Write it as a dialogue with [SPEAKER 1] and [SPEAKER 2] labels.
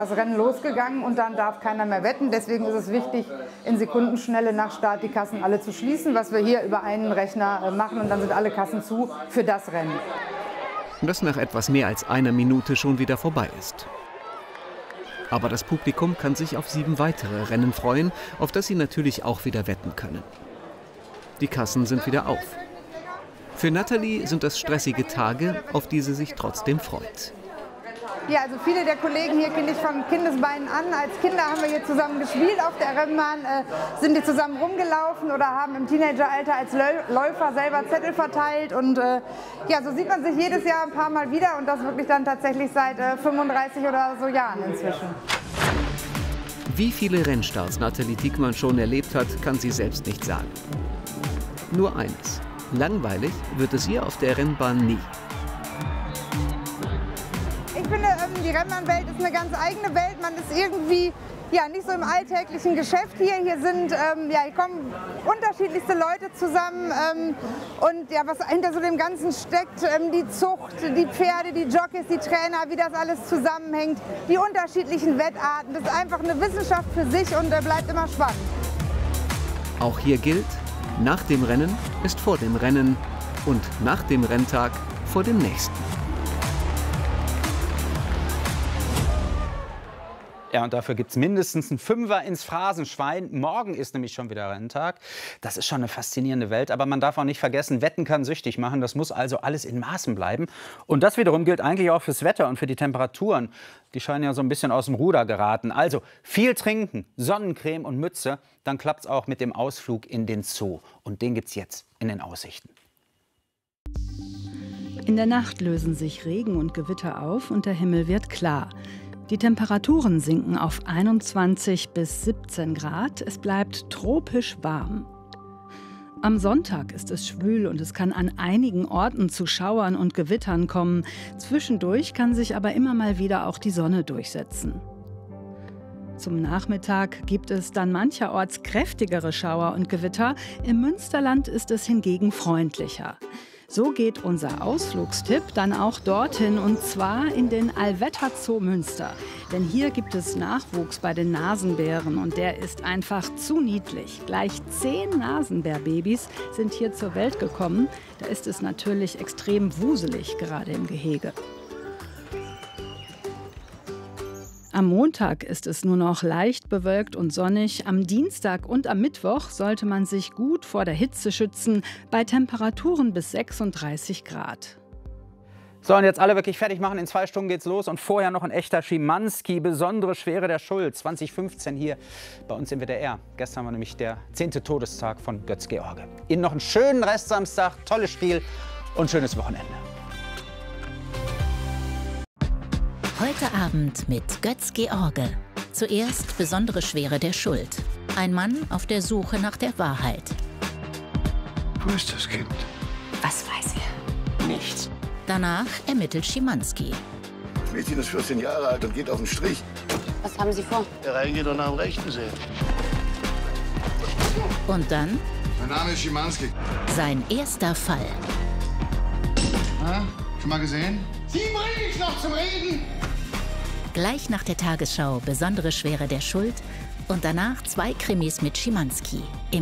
[SPEAKER 1] Das Rennen losgegangen und dann darf keiner mehr wetten. Deswegen ist es wichtig, in Sekundenschnelle nach Start die Kassen alle zu schließen, was wir hier über einen Rechner machen, und dann sind alle Kassen zu für das Rennen.
[SPEAKER 2] Das nach etwas mehr als einer Minute schon wieder vorbei ist. Aber das Publikum kann sich auf 7 weitere Rennen freuen, auf das sie natürlich auch wieder wetten können. Die Kassen sind wieder auf. Für Nathalie sind das stressige Tage, auf die sie sich trotzdem freut.
[SPEAKER 1] Ja, also viele der Kollegen hier kenne ich von Kindesbeinen an. Als Kinder haben wir hier zusammen gespielt auf der Rennbahn, sind hier zusammen rumgelaufen oder haben im Teenageralter als Läufer selber Zettel verteilt. Und ja, so sieht man sich jedes Jahr ein paar Mal wieder, und das wirklich dann tatsächlich seit 35 oder so Jahren inzwischen.
[SPEAKER 2] Wie viele Rennstarts Nathalie Diekmann schon erlebt hat, kann sie selbst nicht sagen. Nur eines: langweilig wird es ihr auf der Rennbahn nie.
[SPEAKER 1] Ich finde, die Rennbahnwelt ist eine ganz eigene Welt. Man ist irgendwie ja nicht so im alltäglichen Geschäft hier. Hier kommen unterschiedlichste Leute zusammen. Und ja, was hinter so dem Ganzen steckt, die Zucht, die Pferde, die Jockeys, die Trainer, wie das alles zusammenhängt, die unterschiedlichen Wettarten. Das ist einfach eine Wissenschaft für sich und bleibt immer spannend.
[SPEAKER 2] Auch hier gilt: nach dem Rennen ist vor dem Rennen und nach dem Renntag vor dem nächsten.
[SPEAKER 3] Ja, und dafür gibt es mindestens einen Fünfer ins Phrasenschwein. Morgen ist nämlich schon wieder Renntag. Das ist schon eine faszinierende Welt. Aber man darf auch nicht vergessen, Wetten kann süchtig machen. Das muss also alles in Maßen bleiben. Und das wiederum gilt eigentlich auch fürs Wetter und für die Temperaturen. Die scheinen ja so ein bisschen aus dem Ruder geraten. Also viel trinken, Sonnencreme und Mütze. Dann klappt es auch mit dem Ausflug in den Zoo. Und den gibt es jetzt in den Aussichten.
[SPEAKER 4] In der Nacht lösen sich Regen und Gewitter auf und der Himmel wird klar. Die Temperaturen sinken auf 21 bis 17 Grad. Es bleibt tropisch warm. Am Sonntag ist es schwül und es kann an einigen Orten zu Schauern und Gewittern kommen. Zwischendurch kann sich aber immer mal wieder auch die Sonne durchsetzen. Zum Nachmittag gibt es dann mancherorts kräftigere Schauer und Gewitter. Im Münsterland ist es hingegen freundlicher. So geht unser Ausflugstipp dann auch dorthin, und zwar in den Allwetter-Zoo Münster. Denn hier gibt es Nachwuchs bei den Nasenbären und der ist einfach zu niedlich. Gleich 10 Nasenbärbabys sind hier zur Welt gekommen. Da ist es natürlich extrem wuselig, gerade im Gehege. Am Montag ist es nur noch leicht bewölkt und sonnig. Am Dienstag und am Mittwoch sollte man sich gut vor der Hitze schützen, bei Temperaturen bis 36 Grad.
[SPEAKER 3] So, und jetzt alle wirklich fertig machen. In 2 Stunden geht's los. Und vorher noch ein echter Schimanski. Besondere Schwere der Schuld. 2015 hier bei uns im WDR. Gestern war nämlich der 10. Todestag von Götz-George. Ihnen noch einen schönen Restsamstag, tolles Spiel und schönes Wochenende.
[SPEAKER 5] Heute Abend mit Götz-George. Zuerst besondere Schwere der Schuld. Ein Mann auf der Suche nach der Wahrheit.
[SPEAKER 6] Wo ist das Kind?
[SPEAKER 5] Was weiß er? Nichts. Danach ermittelt Schimanski.
[SPEAKER 6] Das Mädchen ist 14 Jahre alt und geht auf den Strich.
[SPEAKER 7] Was haben Sie vor?
[SPEAKER 6] Der reingeht und nach dem Rechten sehen.
[SPEAKER 5] Und dann
[SPEAKER 8] Mein Name ist Schimanski.
[SPEAKER 5] sein erster Fall.
[SPEAKER 8] Na, schon mal gesehen? Sie bringe ich noch zum Reden!
[SPEAKER 5] Gleich nach der Tagesschau besondere Schwere der Schuld und danach 2 Krimis mit Schimanski.